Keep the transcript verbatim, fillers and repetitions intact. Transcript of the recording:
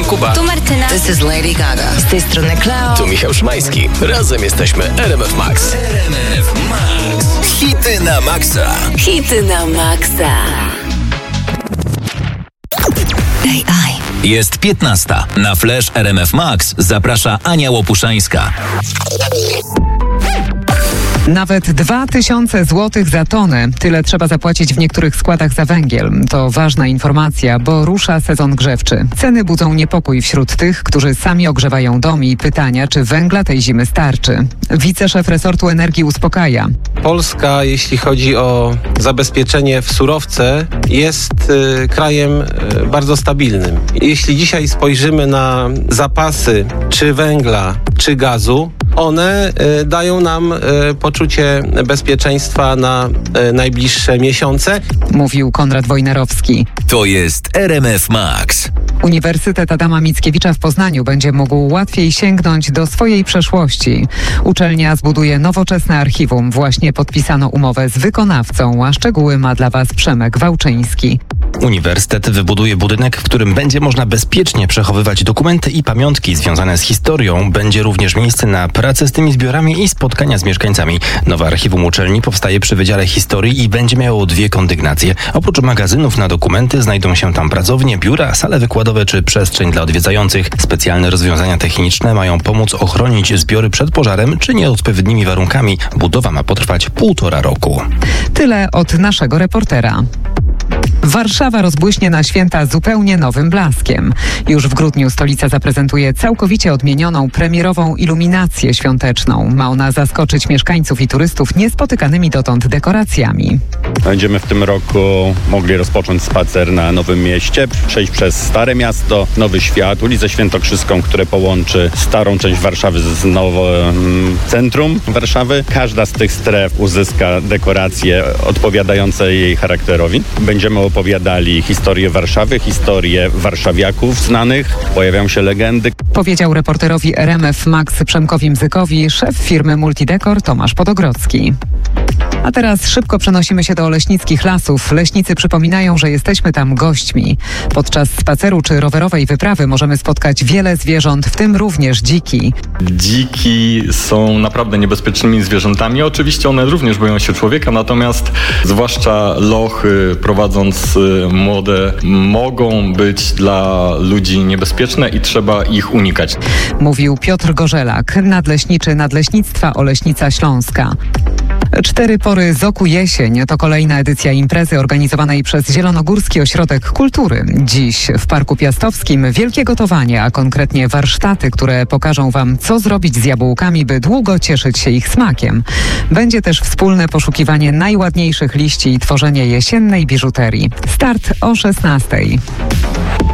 Kuba. Tu Martyna. This is Lady Gaga. Z tej strony Kleo. Tu Michał Szymański. Razem jesteśmy R M F Max. R M F Max. Hity na maksa. Hity na maksa. A I. Jest piętnasta. Na Flash R M F Max zaprasza Ania Łopuszańska. Nawet dwa tysiące złotych za tonę. Tyle trzeba zapłacić w niektórych składach za węgiel. To ważna informacja, bo rusza sezon grzewczy. Ceny budzą niepokój wśród tych, którzy sami ogrzewają dom i pytania, czy węgla tej zimy starczy. Wiceszef resortu energii uspokaja. Polska, jeśli chodzi o zabezpieczenie w surowce, jest y, krajem y, bardzo stabilnym. Jeśli dzisiaj spojrzymy na zapasy czy węgla, czy gazu, one y, dają nam y, poczucie bezpieczeństwa na y, najbliższe miesiące. Mówił Konrad Wojnarowski. To jest R M F Max. Uniwersytet Adama Mickiewicza w Poznaniu będzie mógł łatwiej sięgnąć do swojej przeszłości. Uczelnia zbuduje nowoczesne archiwum. Właśnie podpisano umowę z wykonawcą, a szczegóły ma dla Was Przemek Wałczyński. Uniwersytet wybuduje budynek, w którym będzie można bezpiecznie przechowywać dokumenty i pamiątki związane z historią. Będzie również miejsce na pracę z tymi zbiorami i spotkania z mieszkańcami. Nowe archiwum uczelni powstaje przy Wydziale Historii i będzie miało dwie kondygnacje. Oprócz magazynów na dokumenty znajdą się tam pracownie, biura, sale wykładowe czy przestrzeń dla odwiedzających. Specjalne rozwiązania techniczne mają pomóc ochronić zbiory przed pożarem czy nieodpowiednimi warunkami. Budowa ma potrwać półtora roku. Tyle od naszego reportera. Warszawa rozbłyśnie na święta zupełnie nowym blaskiem. Już w grudniu stolica zaprezentuje całkowicie odmienioną premierową iluminację świąteczną. Ma ona zaskoczyć mieszkańców i turystów niespotykanymi dotąd dekoracjami. Będziemy w tym roku mogli rozpocząć spacer na Nowym Mieście, przejść przez Stare Miasto, Nowy Świat, ulicę Świętokrzyską, które połączy starą część Warszawy z nowym centrum Warszawy. Każda z tych stref uzyska dekoracje odpowiadające jej charakterowi. Będziemy opowiadali historię Warszawy, historię warszawiaków znanych. Pojawią się legendy. Powiedział reporterowi R M F Max Przemkowi Mzykowi szef firmy Multidekor Tomasz Podogrodzki. A teraz szybko przenosimy się do Oleśnickich Lasów. Leśnicy przypominają, że jesteśmy tam gośćmi. Podczas spaceru czy rowerowej wyprawy możemy spotkać wiele zwierząt, w tym również dziki. Dziki są naprawdę niebezpiecznymi zwierzętami. Oczywiście one również boją się człowieka, natomiast zwłaszcza lochy, prowadząc młode, mogą być dla ludzi niebezpieczne i trzeba ich unikać. Mówił Piotr Gorzelak, nadleśniczy Nadleśnictwa Oleśnica Śląska. Cztery pory Zoku Jesień to kolejna edycja imprezy organizowanej przez Zielonogórski Ośrodek Kultury. Dziś w Parku Piastowskim wielkie gotowanie, a konkretnie warsztaty, które pokażą Wam, co zrobić z jabłkami, by długo cieszyć się ich smakiem. Będzie też wspólne poszukiwanie najładniejszych liści i tworzenie jesiennej biżuterii. Start o szesnastej.